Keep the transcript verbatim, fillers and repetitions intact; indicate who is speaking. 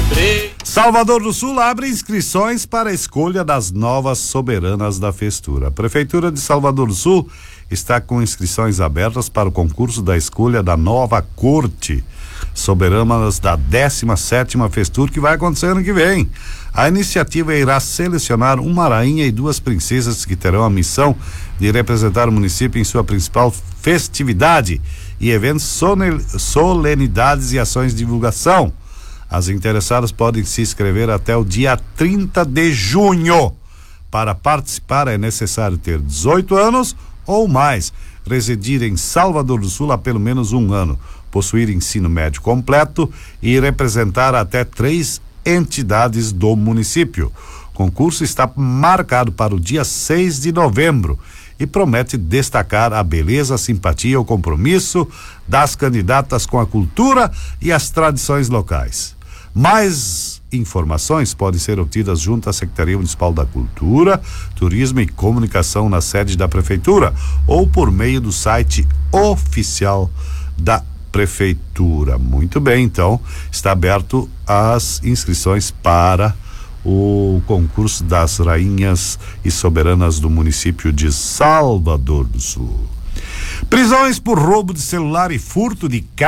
Speaker 1: Salvador do Sul abre inscrições para a escolha das novas soberanas da Festura. A Prefeitura de Salvador do Sul está com inscrições abertas para o concurso da escolha da nova corte soberanas da décima sétima Festura, que vai acontecer ano que vem. A iniciativa irá selecionar uma rainha e duas princesas que terão a missão de representar o município em sua principal festividade e eventos, solenidades e ações de divulgação. As interessadas podem se inscrever até o dia trinta de junho. Para participar é necessário ter dezoito anos ou mais, residir em Salvador do Sul há pelo menos um ano, possuir ensino médio completo e representar até três entidades do município. O concurso está marcado para o dia seis de novembro e promete destacar a beleza, a simpatia e o compromisso das candidatas com a cultura e as tradições locais. Mais informações podem ser obtidas junto à Secretaria Municipal da Cultura, Turismo e Comunicação na sede da Prefeitura ou por meio do site oficial da Prefeitura. Muito bem, então está aberto as inscrições para o concurso das rainhas e soberanas do município de Salvador do Sul. Prisões por roubo de celular e furto de carro